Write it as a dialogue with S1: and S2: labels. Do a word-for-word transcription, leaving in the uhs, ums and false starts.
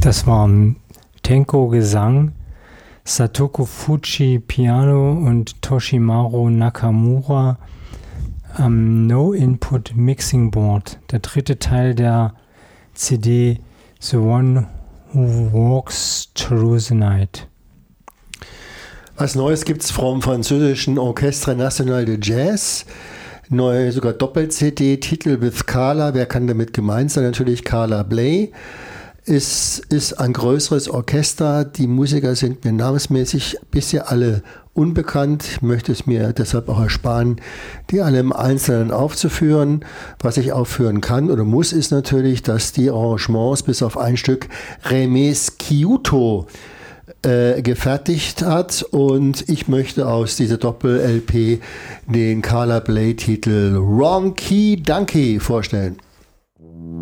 S1: Das war Tenko Gesang, Satoko Fuji Piano und Toshimaru Nakamura am No-Input Mixing Board. Der dritte Teil der C D The One Who Walks Through the Night.
S2: Was Neues gibt es vom französischen Orchestre National de Jazz. Neue, sogar Doppel-C D, Titel with Carla. Wer kann damit gemeint sein? Natürlich Carla Bley. Ist, ist ein größeres Orchester. Die Musiker sind mir namensmäßig bisher alle unbekannt. Ich möchte es mir deshalb auch ersparen, die alle im Einzelnen aufzuführen. Was ich aufführen kann oder muss, ist natürlich, dass die Arrangements bis auf ein Stück Remes Kyoto äh, gefertigt hat. Und ich möchte aus dieser Doppel-L P den Carla Bley-Titel Ronky Donkey vorstellen.